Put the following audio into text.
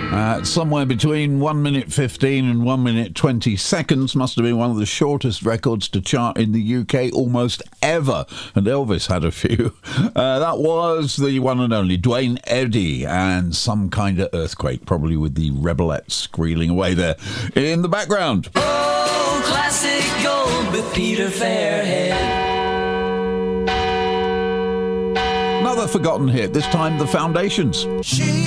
Somewhere between 1 minute 15 and 1 minute 20 seconds. Must have been one of the shortest records to chart in the UK almost ever. And Elvis had a few. That was the one and only Dwayne Eddy and Some Kind of Earthquake, probably with the Rebelettes squealing away there in the background. Oh, classic gold with Peter Fairhead. Another forgotten hit, this time The Foundations. She